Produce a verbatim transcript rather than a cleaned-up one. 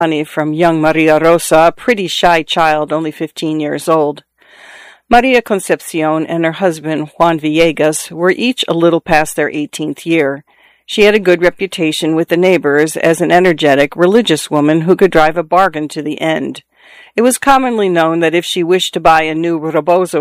money from young Maria Rosa, a pretty shy child, only fifteen years old. Maria Concepcion and her husband, Juan Villegas, were each a little past their eighteenth year. She had a good reputation with the neighbors as an energetic, religious woman who could drive a bargain to the end. It was commonly known that if she wished to buy a new rebozo